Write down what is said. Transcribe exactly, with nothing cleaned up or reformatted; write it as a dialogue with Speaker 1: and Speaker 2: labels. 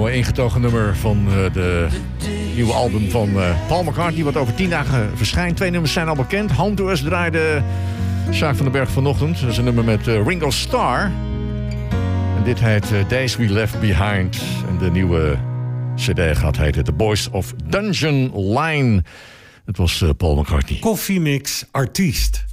Speaker 1: mooi ingetogen nummer van uh, de nieuwe album van uh, Paul McCartney, wat over tien dagen verschijnt. Twee nummers zijn al bekend. Home to Us draaide Sjaak van den Berg vanochtend. Dat is een nummer met uh, Ringo Starr. En dit heet uh, Days We Left Behind. En de nieuwe cd gaat heten The Boys of Dungeon Line. Het was uh, Paul McCartney.
Speaker 2: Koffiemix artiest.